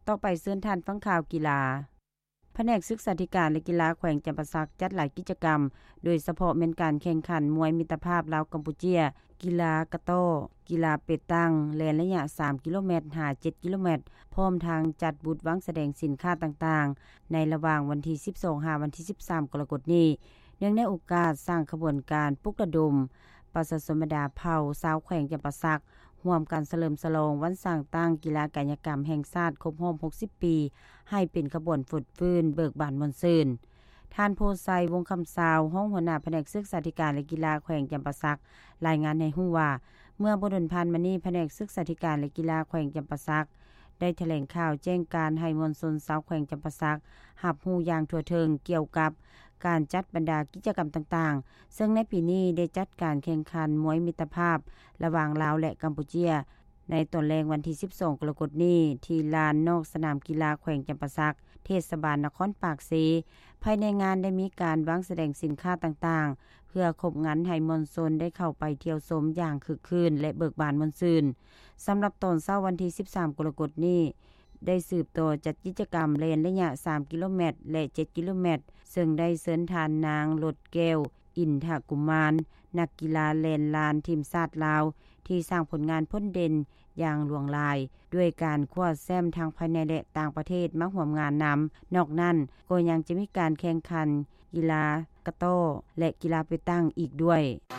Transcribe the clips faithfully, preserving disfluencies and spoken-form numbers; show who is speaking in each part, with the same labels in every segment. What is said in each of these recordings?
Speaker 1: ต่อไปเชิญท่านฟังข่าวกีฬาแผนกศึกษาธิการและกีฬาแขวงจำปาสักจัดหลายกิจกรรมโดยเฉพาะเป็นการแข่งขันมวยมิตรภาพลาวกัมพูเชียกีฬากะโต้กีฬาเป็ดตั้งแล่นระยะสามกิโลเมตรหาเจ็ดกิโลเมตรพร้อมทางจัดบูธวางแสดงสินค้าต่างๆในระหว่างวันที่สิบสองหาวันที่สิบสามกรกฎาคมนี้เนื่องในโอกาสสร้างขบวนการปลุกระดมประชาชนดาเผ่าชาวแขวงจำปาสักร่วมกันเฉลิมฉลองวันสร้างตั้งกีฬากายกรรมแห่งชาติครบรอบหกสิบปีให้เป็นขบวนฝึกฟื้นเบิกบานมนต์ซื่นท่านโพไซวงคำสาวห้องหัวหน้าแผนกศึกษาธิการและกีฬาแขวงจำปาสักรายงานให้ฮู้ว่าเมื่อบ่ดนผ่านมานี้แผนกศึกษาธิการและกีฬาแขวงจำปาสักได้แถลงข่าวแจ้งการให้มวลชนชาวแขวงจำปาสักรับรู้อย่างทั่วถึงเกี่ยวกับการจัดบรรดากิจกรรมต่างๆซึ่งในปีนี้ได้จัดการแข่งขันมวยมิตรภาพระหว่างลาวและกัมพูเชียในตอนแรงวันที่สิบสองกรกฎาคมนี้ที่ลานนอกสนามกีฬาแขวงจำปาสักเทศบาลนครปากเสภายในงานได้มีการวางแสดงสินค้าต่างๆเพื่อครบงั้นให้มวลชนได้เข้าไปเที่ยวชมอย่างคึกคืนและเบิกบานมนต์ซื่นสำหรับตอนเช้าวันที่สิบสามกรกฎาคมนี้ได้สืบต่อจัดกิจกรรมเลนระยะสามกิโลเมตรและเจ็ดกิโลเมตรซึ่งได้เชิญทานนางรถแก้วอินทกุมารนักกีฬาเลนลานทีมชาติลาวที่สร้างผลงานพ้นเด่นอย่างหลวงลายด้วยการคว้าแชมป์ทางภายในและต่างประเทศมาร่วมงานนำนอกนั้นก็ยังจะมีการแข่งขันกีฬากะโต้และกีฬาไปตั้งอีกด้วย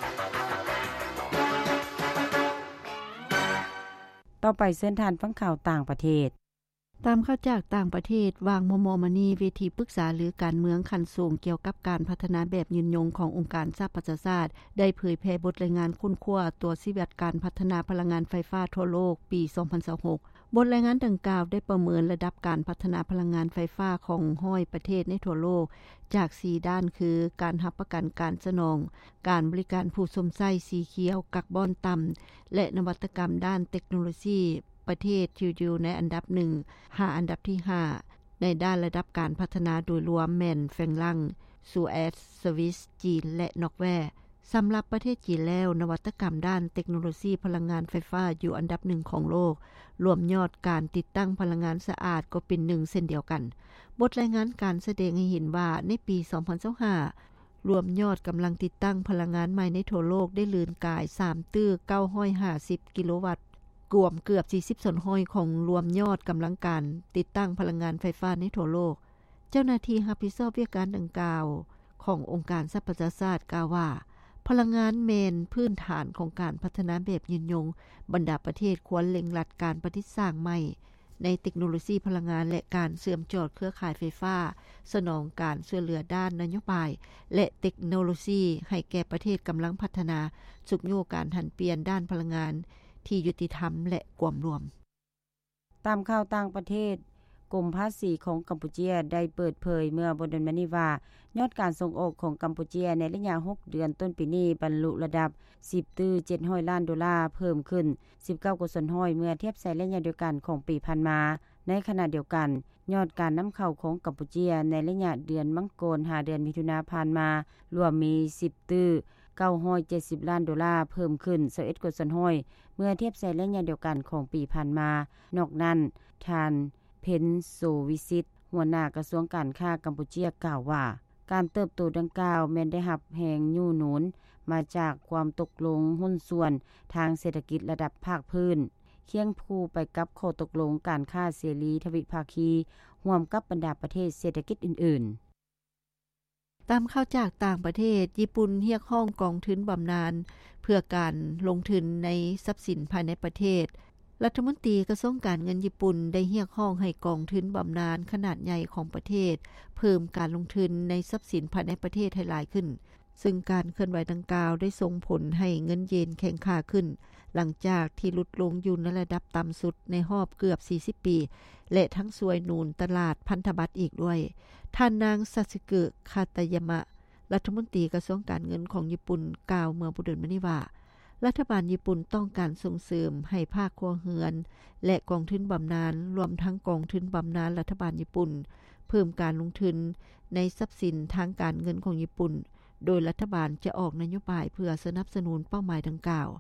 Speaker 1: ต่อไปเส้นทานฟังข่าวต่างประเทศ
Speaker 2: ตามเข้าจากต่างประเทศวางโมโมมานีเวทีปรึกษาหรือการเมืองขั้นสูงเกี่ยวกับการพัฒนาแบบยืนยงขององค์การสหประชาชาติได้เผยแพร่บทรายงานคุ้นคว้าตัวชีวิตการพัฒนาพลังงานไฟฟ้าทั่วโลกปีสองพันยี่สิบหกบทรายงานดังกล่าวได้ประเมินระดับการพัฒนาพลังงานไฟฟ้าของห้อยประเทศในทั่วโลกจากสี่ด้านคือการรับประกันการสนองการบริการผู้สมใช้สีเขียวกักบอนต่ำและนวัตกรรมด้านเทคโนโลยีประเทศที่อยู่ในอันดับหนึ่งหาอันดับที่ห้าในด้านระดับการพัฒนาโดยรวมแม่นแฟงลังซูเอสสวิสจีนและนอร์เวย์สำหรับประเทศจีนแล้วนวัตกรรมด้านเทคโนโลยีพลังงานไฟฟ้าอยู่อันดับหนึ่งของโลกรวมยอดการติดตั้งพลังงานสะอาดก็เป็นหนึ่งเช่นเดียวกันบทรายงานการแสดงให้เห็นว่าในปีสองพันยี่สิบห้ารวมยอดกำลังติดตั้งพลังงานใหม่ในทั่วโลกได้ลื่นกายสามตื้อเก้าร้อยห้าสิบกิโลวัตต์รวมเกือบสี่สิบส่วนห้อยของรวมยอดกำลังการติดตั้งพลังงานไฟฟ้าในทั่วโลกเจ้าหน้าที่รับผิดชอบเวียกการดังกล่าวขององค์การสหประชาชาติกล่าวว่าพลังงานเมนพื้นฐานของการพัฒนาแบบยืนยงบรรดาประเทศควรเล็งรัดการประดิษฐ์สร้างใหม่ในเทคโนโลยีพลังงานและการเสื่อมจอดเครือข่ายไฟฟ้าสนองการช่วยเหลือด้านนโยบายและเทคโนโลยีให้แก่ประเทศกำลังพัฒนาสุขโยการหันเปลี่ยนด้านพลังงานที่ยุติธรรมและความรวม
Speaker 1: ตามข่าวต่างประเทศกรมภาษีของกัมพูเชียได้เปิดเผยเมื่อบนเดือนมณีว่ายอดการส่งออกของกัมพูเชียในระยะหกเดือนต้นปีนี้บรรลุระดับสิบตื้อเจ็ดร้อยล้านดอลลาร์เพิ่มขึ้นสิบเก้าเปอร์เซ็นต์ห้อยเมื่อเทียบใส่ระยะเดียวกันของปีผ่านมาในขณะเดียวกันยอดการนําเข้าของกัมพูเชียในระยะเดือนมังกรหาเดือนมิถุนายนผ่านมารวมมีสิบตื้อเก้าร้อยเจ็ดสิบล้านดอลลาร์เพิ่มขึ้นยี่สิบเอ็ดเปอร์เซ็นต์ห้อยเมื่อเทียบใส่ระยะเดียวกันของปีผ่านมานอกนั้นทานเพนโซวิสิตหัวหน้ากระทรวงการค้ากัมพูเชียกล่าวว่าการเติบโตดังกล่าวแม้นได้รับแรงยู่หนุนมาจากความตกลงหุ้นส่วนทางเศรษฐกิจระดับภาคพื้นเคียงคู่ไปกับข้อตกลงการค้าเสรีทวิภาคีร่วมกับบรรดาประเทศเศรษฐกิจอื่นๆ
Speaker 2: ตามข่าวจากต่างประเทศญี่ปุ่นเรียกร้องกองทุนบำนาญเพื่อการลงทุนในทรัพย์สินภายในประเทศรัฐมนตรีกระทรวงการเงินญี่ปุ่นได้เรียกร้องให้กองทุนบำนาญขนาดใหญ่ของประเทศเพิ่มการลงทุนในทรัพย์สินภายในประเทศให้หลายขึ้นซึ่งการเคลื่อนไหวดังกล่าวได้ส่งผลให้เงินเยนแข็งค่าขึ้นหลังจากที่ลดลงอยู่ในระดับต่ำสุดในรอบเกือบสี่สิบปีและทั้งสวยหนูนตลาดพันธบัตรอีกด้วยท่านนางซาสึเกะคาตายามะรัฐมนตรีกระทรวงการเงินของญี่ปุ่นกล่าวเมื่อบ่เดือนมณีว่ารัฐบาลญี่ปุ่นต้องการส่งเสริมให้ภาคครัวเรือนและกองทุนบำนาญรวมทั้งกองทุนบำนาญรัฐบาลญี่ปุ่นเพิ่มการลงทุนในทรัพย์สินทางการเงินของญี่ปุ่นโดยรัฐบาลจะออกนโยบายเพื่อสนับสนุนเป้าหมายดังกล่าว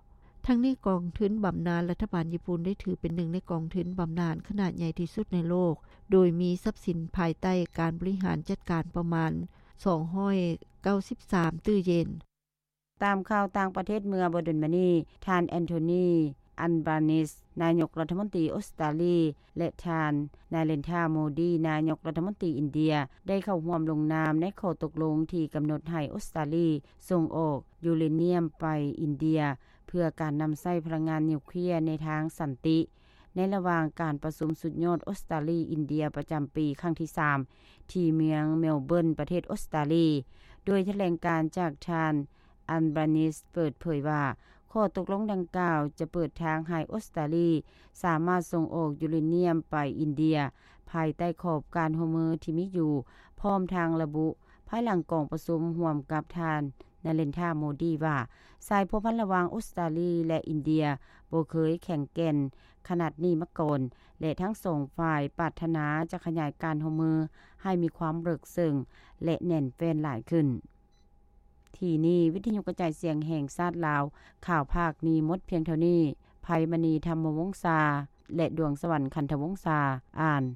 Speaker 2: ทั้งนี้กองทุนบำนาญรัฐบาลญี่ปุ่นได้ถือเป็นหนึ่งในกองทุนบำนาญขนาดใหญ่ที่สุดในโลกโดยมีทรัพย์สินภายใต้การบริหารจัดการประมาณสองร้อยเก้าสิบสามตื้อเยน
Speaker 1: ตามข่าวต่างประเทศเมื่อบ่ดนมานี้ท่านแอนโทนีอันบานิสนายกรัฐมนตรีออสเตรเลียและท่านนาเรนทราโมดีนายกรัฐมนตรีอินเดียได้เข้าร่วมลงนามในข้อตกลงที่กำหนดให้ออสเตรเลียส่งออกยูเรเนียมไปอินเดียเพื่อการนำใช้พลังงานนิวเคลียร์ในทางสันติในระหว่างการประชุมสุดยอดออสเตรเลียอินเดียประจำปีครั้งที่สามที่เมืองเมลเบิร์นประเทศออสเตรเลียโดยแถลงการจากท่านอันบานิสเปิดเผยว่าข้อตกลงดังกล่าวจะเปิดทางให้ออสเตรเลียสามารถส่งออกยูเรเนียมไปอินเดียภายใต้ขอบการร่วมมือที่มีอยู่พร้อมทางระบุภายหลังกองประชุมร่วมกับท่านนาเรนทราโมดีว่าสายพันธุ์ระหว่างออสเตรเลียและอินเดียบ่เคยแข่งแก่นขนาดนี้มาก่อนและทั้งสองฝ่ายปรารถนาจะขยายการร่วมมือให้มีความเริกซึ่งและแน่นแฟ้นหลายขึ้นที่นี่วิทยุกระจายเสียงแห่งชาติลาวข่าวภาคนี้หมดเพียงเท่านี้ไพมณีธรรมวงศ์ซาและดวงสวรรค์คันธวงศ์ซาอ่าน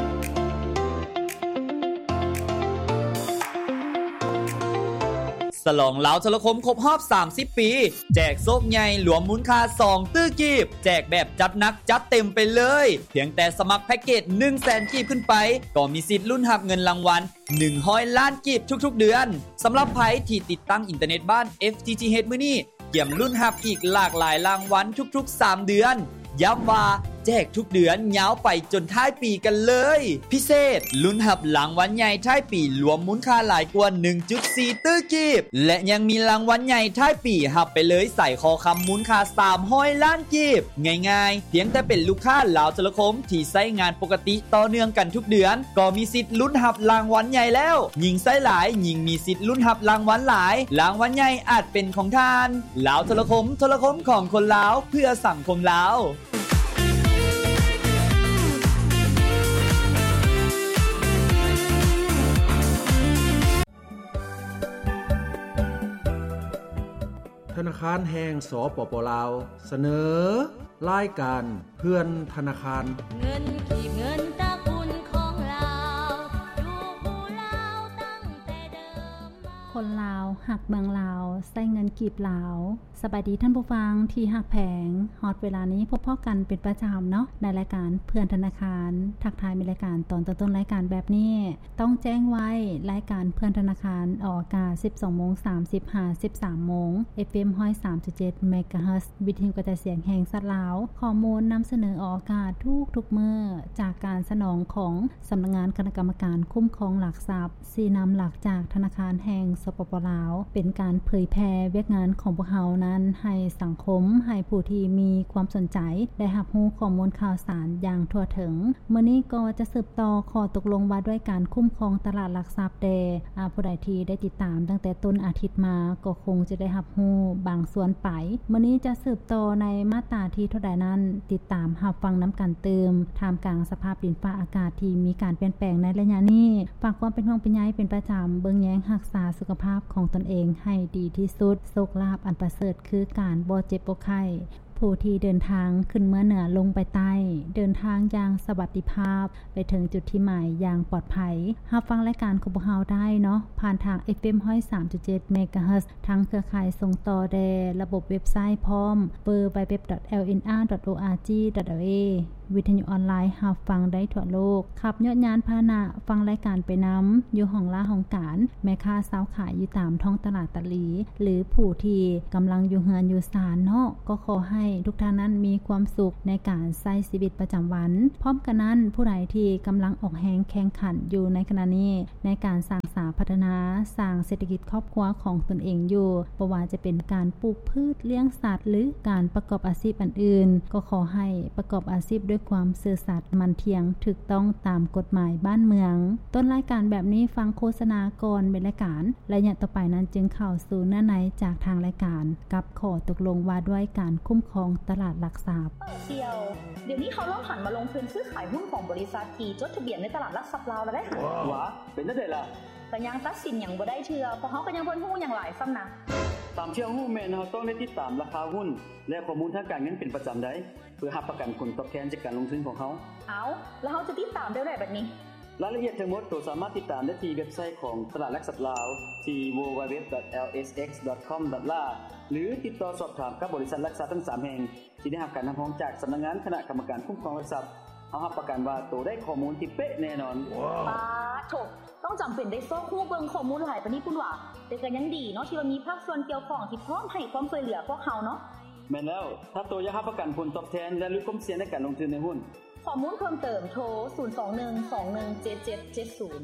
Speaker 3: ฉลองลาวโทรคมครบรอบสามสิบปีแจกโซกใหญ่หลวมมูลค่าสองตื้อกีบแจกแบบจัดหนักจัดเต็มไปเลยเพียงแต่สมัครแพ็กเกจ หนึ่งแสน กีบขึ้นไปก็มีสิทธิ์ลุ้นรับเงินรางวัลหนึ่งร้อยล้านกีบทุกๆเดือนสำหรับไผที่ติดตั้งอินเทอร์เน็ตบ้าน เอฟ ที ที เอช มื้อนี้เกี่ยมลุ้นรับอีกหลากหลายรางวัลทุกๆสามเดือนย้ำว่าแจกทุกเดือนยาวไปจนท้ายปีกันเลยพิเศษลุ้นรับรางวัลใหญ่ท้ายปีรวมมูลค่าหลายกว่า หนึ่งจุดสี่ ตื้อกีบและยังมีรางวัลใหญ่ท้ายปีรับไปเลยใส่คอคำมูลค่าสามร้อยล้านกีบง่ายๆเพียงแต่เป็นลูกค้าลาวโทรคมที่ใช้งานปกติต่อเนื่องกันทุกเดือนก็มีสิทธิ์ลุ้นรับรางวัลใหญ่แล้วยิ่งใช้หลายยิ่งมีสิทธิ์ลุ้นรับรางวัลหลายรางวัลใหญ่อาจเป็นของท่านลาวโทรคมโทรคมของคนลาวเพื่อสังคมลาว
Speaker 4: ธนาคารแห่งสปป.ลาวเสนอรายการเพื่อนธนาคาร
Speaker 5: เงินขีบเงินตระกูลของลาวอยู่ผู้ลาวตั้งแต่เดิมคนลาวหักเมืองลาวใช้เงินกีบลาวสบายดีท่านผู้ฟังที่หักแผงฮอดเวลานี้พบพ่อกันเป็นประจำเนาะในรายการเพื่อนธนาคารทักทายในรายการตอนต้นรายการแบบนี้ต้องแจ้งไว้รายการเพื่อนธนาคารออกอากาศ สิบสองโมงสามสิบ ห้าสิบสามโมง เอฟ เอ็ม หนึ่งศูนย์สามจุดเจ็ด เมกะเฮิรตซ์ วิทยุกระจายเสียงแห่งสัตว์ลาวข้อมูลนำเสนอออกอากาศทุกทุกมื้อจากการสนองของสำนักงานคณะกรรมการคุ้มครองหลักทรัพย์สี่นำหลักจากธนาคารแห่งสปป.ลาวเป็นการเผยแพร่เวียกงานของพวกเรานั้นให้สังคมให้ผู้ที่มีความสนใจได้รับรู้ข้อมูลข่าวสารอย่างทั่วถึงมื้อนี้ก็จะสืบต่อข้อตกลงว่าด้วยการคุ้มครองตลาดหลักทรัพย์แด่ผู้ใดที่ได้ติดตามตั้งแต่ต้นอาทิตย์มาก็คงจะได้รับรู้บางส่วนไปมื้อนี้จะสืบต่อในมาตราที่เท่าใดนั้นติดตามรับฟังนํากันเติมท่ามกลางสภาพดินฟ้าอากาศที่มีการเปลี่ยนแปลงในระยะนี้ฝากความเป็นห่วงเป็นใยเป็นประจำเบิ่งแยงรักษาสุขภาพของตนเองให้ดีที่สุดโชคลาภอันประเสริฐคือการบ่เจ็บบ่ไข้ผู้ที่เดินทางขึ้นเมื่อเหนือลงไปใต้เดินทางอย่างสวัสดิภาพไปถึงจุดที่หมายอย่างปลอดภัยรับฟังรายการของพวกเราได้เนาะผ่านทาง เอฟ เอ็ม หนึ่งศูนย์สามจุดเจ็ด เมกะเฮิรตซ์ทางเครือข่ายส่งต่อแด่ระบบเว็บไซต์พร้อม ดับเบิลยู ดับเบิลยู ดับเบิลยู ดอท แอล เอ็น อาร์ ดอท โอ อาร์ จี ดอท แอล เอ วิทยุออนไลน์รับฟังได้ทั่วโลกขับยอดยานพาหนะฟังรายการไปนำอยู่ห้องล่าห้องการแม่ค้าสาวขายอยู่ตามท้องตลาดตะลีหรือผู้ที่กําลังอยู่เฮือนอยู่ศาลเนาะก็ขอให้ทุกท่านนั้นมีความสุขในการใช้ชีวิตประจําวันพร้อมกันนั้นผู้ใดที่กําลังออกแรงแข่งขันอยู่ในขณะนี้ในการสร้างสาพัฒนาสร้างเศรษฐกิจครอบครัวของตนเองอยู่บ่ว่าจะเป็นการปลูกพืชเลี้ยงสัตว์หรือการประกอบอาชีพอื่นๆก็ขอให้ประกอบอาชีพด้วยความซื่อสัตย์มั่นเที่ยงถูกต้องตามกฎหมายบ้านเมืองต้นรายการแบบนี้ฟังโฆษณาก่อนเป็นรายการระยะต่อไปนั้นจึงเข้าสู่เนื้อในจากทางรายการกับข้อตกลงว่าด้วยการคุ้มครองตลาดหลักทรัพย์
Speaker 6: เสี่ยวเดี๋ยวนี้เขาเริ่มหันมาลงทุนซื้อขายหุ้นของบริษัทที่จดทะเบียนในตลาดหลักทรัพย์ลาวแล้วเด้
Speaker 7: ว้าเป็นจังได๋ล่ะ
Speaker 6: ก็ยังตัดสินหยังบ่ได้เทื่อเพราะเฮาก็ยังบ่ฮู้หยังหลายซ้ำนะ
Speaker 7: ตามที่ฮู้แม่นเฮาต้องได้ติดตามราคาหุ้นและข้อมูลทางการเงินเป็นประจำได้เพื่อรับประกันผลตอบแทนจากการลงทุนของเฮา
Speaker 6: เอาแล้วเฮาจะติดตามได้แบบนี้
Speaker 7: รายละเอียดทั้งหมดตัวสามารถติดตามได้ที่เว็บไซต์ของตลาดหลักทรัพย์ลาวที่ ดับเบิลยู ดับเบิลยู ดับเบิลยู ดอท แอล เอส เอ็กซ์ ดอท คอม ดอท เอล หรือติดต่อสอบถามกับบริษัทหลักทรัพย์ทั้งสามแห่งที่ได้รับการรับรองจากสำนักงานคณะกรรมการคุ้มครองหลักทรัพย์เฮารับประกันว่าตัวได้ข้อมูลที่เป๊ะแน่นอน
Speaker 6: ป๊าโถต้องจำเป็นได้ซอกฮู้เบิ่งข้อมูลหลายปานนี้พุ่นว่าแต่ก็ยังดีเนาะที่ว่ามีภาคส่วนเกี่ยวข้องที่พร้อมให้ความช่วยเหลือพวกเฮาเนาะ
Speaker 7: แม่นแล้วถ้าตัวอยากรับประกันผลตอบแทนและลดความเสี่ยงในการลงทุนในหุ้น
Speaker 6: ข้อมูลเพิ่มเติมโทรศูนย์ สอง หนึ่ง สอง หนึ่ง เจ็ด เจ็ด เจ็ด ศูนย์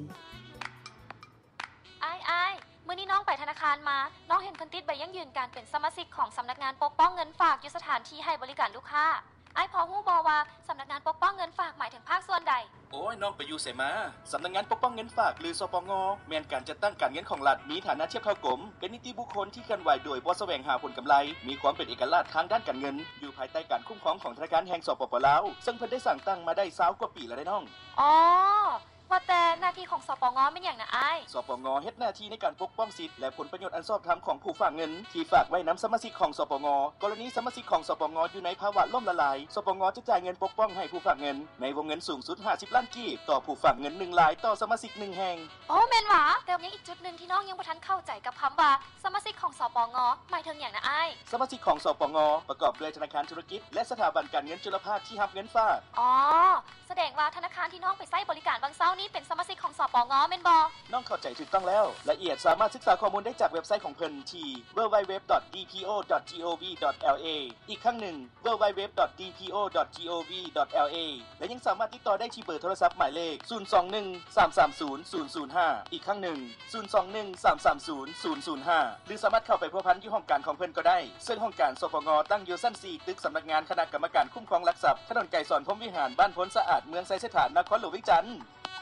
Speaker 8: อ้ายๆมื้อนี้น้องไปธนาคารมาน้องเห็นเพิ่นติดใบยั่งยืนการเป็นสมาชิกของสำนักงานปกป้องเงินฝากอยู่สถานที่ให้บริการลูกค้าอ้ายพอฮู้บ่ว่าสำนักงานปกป้องเงินฝากหมายถึงภาคส่วนใด
Speaker 9: โอ้ยน้องไปอยู่ไสมาสำนักงานปกป้องเงินฝากหรือสปงแม่นการจัดตั้งการเงินของรัฐมีฐานะเทียบเท่ากรมเป็นนิติบุคคลที่เคลื่อนไหวโดยบ่แสวงหาผลกำไรมีความเป็นเอกลักษณ์ทางด้านการเงินอยู่ภายใต้การคุ้มครองของธนาคารแห่งสปปลาวซึ่งเพิ่นได้สร้างตั้งมาได้ยี่สิบกว่าปีแล้วได้น้อง
Speaker 8: อ๋อว่าแต่หน้าที่ของสปงเป็นหยังนะอ้าย
Speaker 9: สปงเฮ็ดหน้าที่ในการปกป้องสิทธิและผลประโยชน์อันชอบธรรมของผู้ฝากเงินที่ฝากไว้นำสมาชิกของสปงกรณีสมาชิกของสปงอยู่ในภาวะล่มละลายสปงจะจ่ายเงินปกป้องให้ผู้ฝากเงินในวงเงินสูงสุดห้าสิบล้านกีบต่อผู้ฝากเงินหนึ่งรายต่อสมาชิกหนึ่งแห่ง
Speaker 8: โอ้แม่นหว่าแต่ยังอีกจุดนึงที่น้องยังบ่ทันเข้าใจกับคำว่าสมาชิกของสปงหมายถึงหยังนะอ้าย
Speaker 9: สมาชิกของสปงประกอบด้วยธนาคารธุรกิจและสถาบันการเงินจุลภาคที่รับเงินฝาก
Speaker 8: อ๋อแสดงว่าธนาคารที่น้องไปใช้บริการบางเช้านี้เป็นสมาชิกของสปงแม่นบ่
Speaker 9: น้องเข้าใจถูกต้องแล้วละเอียดสามารถศึกษาข้อมูลได้จากเว็บไซต์ของเพิ่นที่ ดับเบิลยู ดับเบิลยู ดับเบิลยู ดอท ดี พี โอ ดอท จี โอ วี ดอท แอล เอ อีกครั้งหนึ่ง ดับเบิลยู ดับเบิลยู ดับเบิลยู ดอท ดี พี โอ ดอท จี โอ วี ดอท แอล เอ และยังสามารถติดต่อได้ที่เบอร์โทรศัพท์หมายเลขศูนย์ สอง หนึ่ง สาม สาม ศูนย์ ศูนย์ ศูนย์ ห้าอีกครั้งหนึ่งศูนย์ สอง หนึ่ง สาม สาม ศูนย์ ศูนย์ ศูนย์ ห้าหรือสามารถเข้าไปพัวพันที่ห้องการของเพิ่นก็ได้ซึ่งห้องการสปงตั้งอยู่ชั้นสี่ตึกสำนักงานคณะกรรมการคุ้มครองหลักทรัพย์ถนนไกรสอนพรหมวิหารบ้านพ้นสะอาดเมืองไซเสถานนครหลวงวิจันทร์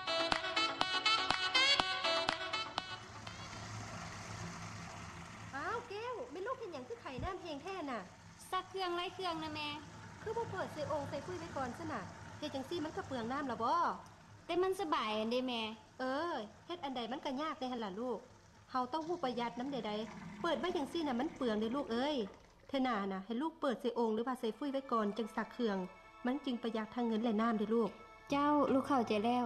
Speaker 10: ไข่น้ำแห้งแท้น่ะ
Speaker 11: ซักเครื่องไล่เครื่องนะแม่
Speaker 10: คือบ่เปิดใส่องค์ใส่ฟุ้ยไว้ก่อนซะน่ะเฮ็ดจังซี่มันก็เปลืองน้ำล่ะบ่
Speaker 11: แต่มันสบายอันเด้แม่
Speaker 10: เออเฮ็ดอันใดมันก็ยากได้หั่นล่ะลูกเฮาต้องฮู้ประหยัดนำใดๆเปิดไว้จังซี่น่ะมันเปลืองเด้ลูกเอ้ยเทื่อหน้าน่ะให้ลูกเปิดใส่องค์หรือว่าใส่ฟุ้ยไว้ก่อนจังซักเครื่องมันจึงประหยัดทั้งเงินและน้ำเด้ลูก
Speaker 11: เจ้าลูกเข้าใจแล้ว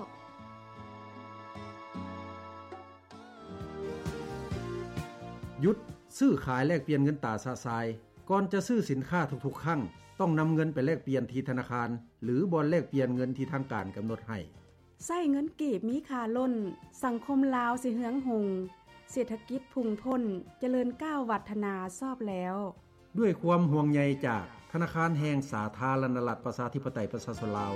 Speaker 4: หยุดซื้อขายแลกเปลี่ยนเงินตราซาซายก่อนจะซื้อสินค้าทุกๆครั้งต้องนำเงินไปแลกเปลี่ยนที่ธนาคารหรือบ่อนแลกเปลี่ยนเงินที่ทางการกำหนดให้
Speaker 1: ใช้เงินกีบมีค่าล้นสังคมลาวสิเฮืองหงเศรษฐกิจพุ่งพ้นเจริญก้าววัฒนาซอบแล้ว
Speaker 4: ด้วยความห่วงใยจากธนาคารแห่งสาธารณรัฐประชาธิปไตยประชาชนลาว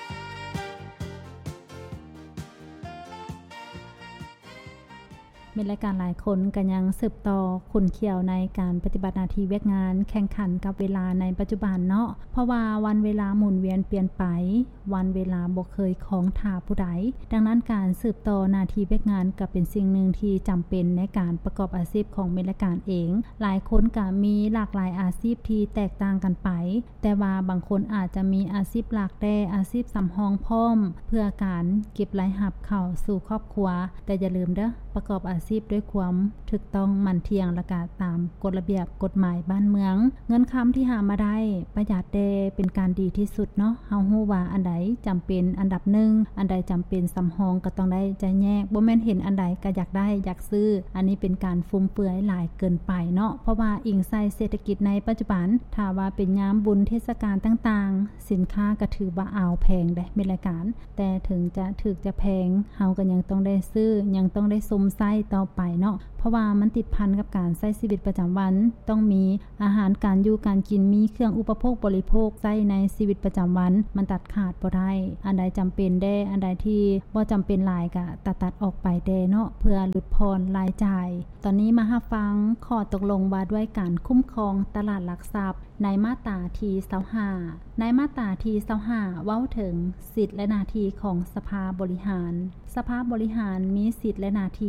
Speaker 5: มีรายการหลายคนก็ยังสืบต่อขุนเขียวในการปฏิบัติหน้าที่เวียกงานแข่งขันกับเวลาในปัจจุบันเนาะเพราะว่าวันเวลาหมุนเวียนเปลี่ยนไปวันเวลาบ่เคยของท่าผู้ใดดังนั้นการสืบต่อหน้าที่เวียกงานก็เป็นสิ่งหนึ่งที่จำเป็นในการประกอบอาชีพของมีรายการเองหลายคนก็มีหลากหลายอาชีพที่แตกต่างกันไปแต่ว่าบางคนอาจจะมีอาชีพหลักแต่อาชีพสำรองพร้อมเพื่อการเก็บรายรับเข้าสู่ครอบครัวแต่อย่าลืมเด้อประกอบอาชีพด้วยความถูกต้องมั่นเที่ยงและก็ตามกฎระเบียบกฎหมายบ้านเมืองเงินคำที่หามาได้ประหยัดได้เป็นการดีที่สุดเนาะเฮาฮู้ว่าอันใดจำเป็นอันดับหนึ่งอันใดจำเป็นสำรองก็ต้องได้ใจแยกบ่แม่นเห็นอันใดก็อยากได้อยากซื้ออันนี้เป็นการฟุ่มเฟือยหลายเกินไปเนาะเพราะว่าอิงใส่เศรษฐกิจในปัจจุบันถ้าว่าเป็นยามบุญเทศกาลต่างๆสินค้าก็ถือว่าเอาแพงได้มีรายการแต่ถึงจะถูกจะแพงเฮาก็ยังต้องได้ซื้อยังต้องได้สมไส้ต่อไปเนาะเพราะว่ามันติดพันกับการใช้ชีวิตประจำวันต้องมีอาหารการอยู่การกินมีเครื่องอุปโภคบริโภคใช้ในชีวิตประจำวันมันตัดขาดบ่ได้อันใดจำเป็นได้อันใดที่บ่จำเป็นหลายก็ตัดตัดออกไปได้เนาะเพื่อลดพรรายจ่ายตอนนี้มารับฟังข้อตกลงว่าด้วยการคุ้มครองตลาดหลักทรัพย์ในมาตราที่ยี่สิบห้าในมาตราที่ยี่สิบห้าเว้าถึงสิทธิและหน้าที่ของสภาบริหารสภาบริหารมีสิทธิและหน้าที่ตาม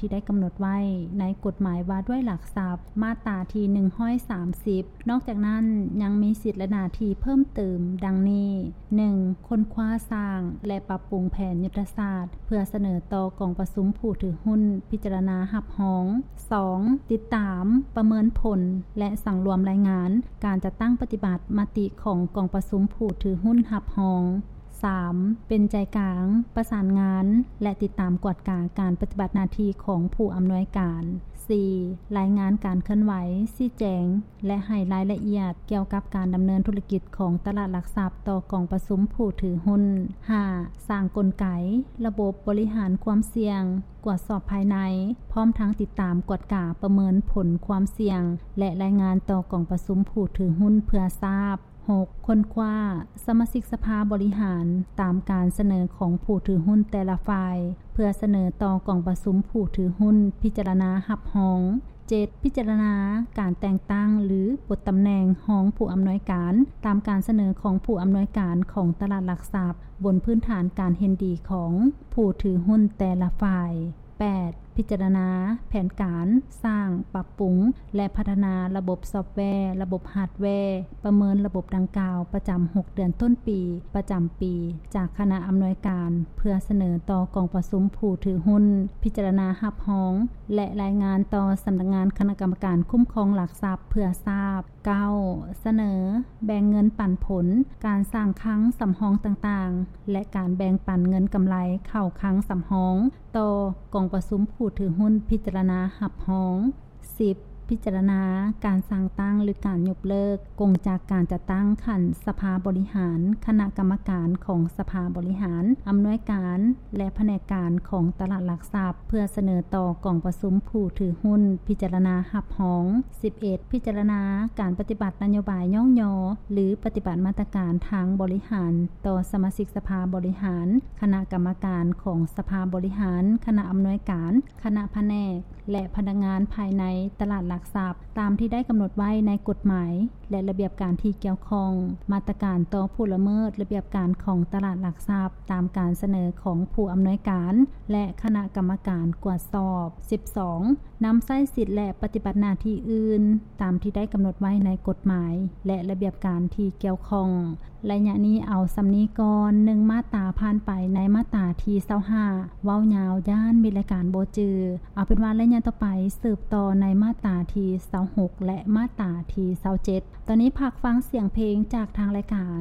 Speaker 5: ที่ได้กำหนดไว้ในกฎหมายว่าด้วยหลักทรัพย์มาตราที่หนึ่งร้อยสามสิบนอกจากนั้นยังมีสิทธิและหน้าที่เพิ่มเติมดังนี้ หนึ่ง ค้นคว้าสร้างและปรับปรุงแผนยุทธศาสตร์เพื่อเสนอต่อกองประชุมผู้ถือหุ้นพิจารณารับรอง สอง ติดตามประเมินผลและสั่งรวมรายงานการจัดตั้งปฏิบัติมติของกองประชุมผู้ถือหุ้นรับรอง สาม เป็นใจกลางประสานงานและติดตามกวดกาการปฏิบัติหน้าที่ของผู้อำนวยการ สี่ รายงานการเคลื่อนไหวชี้แจงและให้รายละเอียดเกี่ยวกับการดำเนินธุรกิจของตลาดหลักทรัพย์ต่อกองประชุมผู้ถือหุ้น ห้า สร้างกลไกระบบบริหารความเสี่ยงตรวจสอบภายในพร้อมทั้งติดตามกวดกาประเมินผลความเสี่ยงและรายงานต่อกองประชุมผู้ถือหุ้นเพื่อทราบ หก ค้นคว้าสมาชิกสภาบริหารตามการเสนอของผู้ถือหุ้นแต่ละฝ่ายเพื่อเสนอต่อกองประชุมผู้ถือหุ้นพิจารณารับรอง เจ็ด พิจารณาการแต่งตั้งหรือปลดตำแหน่งของผู้อำนวยการตามการเสนอของผู้อำนวยการของตลาดหลักทรัพย์บนพื้นฐานการเห็นดีของผู้ถือหุ้นแต่ละฝ่าย แปด พิจารณาแผนการสร้างปรับปรุงและพัฒนาระบบซอฟต์แวร์ระบบฮาร์ดแวร์ประเมินระบบดังกล่าวประจำหกเดือนต้นปีประจำปีจากคณะอำนวยการเพื่อเสนอต่อกองประชุมผู้ถือหุ้นพิจารณารับรองและรายงานต่อสำนักงานคณะกรรมการคุ้มครองหลักทรัพย์เพื่อทราบ เก้า เสนอแบ่งเงินปันผลการสร้างครั้งสำรองต่างๆและการแบ่งปันเงินกำไรเข้าครั้งสำรองต่อกองประชุมผู้ถือหุ้นพิจารณารับรอง สิบ พิจารณาการสร้างตั้งหรือการยกเลิกกงจากการจัดตั้งขันสภาบริหารคณะกรรมการของสภาบริหารอำนวยการและแผนกการของตลาดหลักทรัพย์เพื่อเสนอต่อกองประชุมผู้ถือหุ้นพิจารณารับรอง สิบเอ็ด พิจารณาการปฏิบัตินโยบายย่องยอหรือปฏิบัติมาตรการทางบริหารต่อสมาชิกสภาบริหารคณะกรรมการของสภาบริหารคณะอำนวยการคณะแผนกและพนักงานภายในตลาดหลักทรัพย์ตามที่ได้กำหนดไว้ในกฎหมายและระเบียบการที่เกี่ยวข้องมาตรการต่อผู้ละเมิดระเบียบการของตลาดหลักทรัพย์ตามการเสนอของผู้อำนวยการและคณะกรรมการตรวจสอบ สิบสอง นำใช้สิทธิและปฏิบัติหน้าที่อื่นตามที่ได้กำหนดไว้ในกฎหมายและระเบียบการที่เกี่ยวข้องระยะนี้เอาสำนีก่อนหนึ่งมาตราผ่านไปในมาตราที่ยี่สิบห้าเว้ายาวย่านมีรายการโบจือเอาเป็นว่าระยะต่อไปสืบต่อในมาตราที่ยี่สิบหกและมาตราที่ยี่สิบเจ็ดตอนนี้พักฟังเสียงเพลงจากทางรายการ